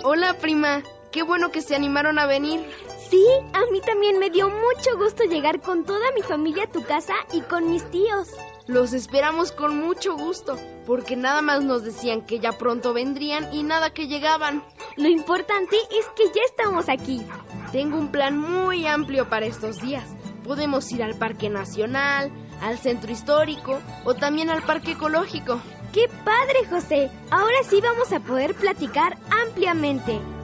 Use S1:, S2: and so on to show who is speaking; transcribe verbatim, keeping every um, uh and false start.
S1: Hola, prima. Qué bueno que se animaron a venir.
S2: Sí, a mí también me dio mucho gusto llegar con toda mi familia a tu casa y con mis tíos.
S1: Los esperamos con mucho gusto, porque nada más nos decían que ya pronto vendrían y nada que llegaban.
S2: Lo importante es que ya estamos aquí.
S1: Tengo un plan muy amplio para estos días. Podemos ir al Parque Nacional, al Centro Histórico o también al Parque Ecológico.
S2: ¡Qué padre, José! Ahora sí vamos a poder platicar ampliamente.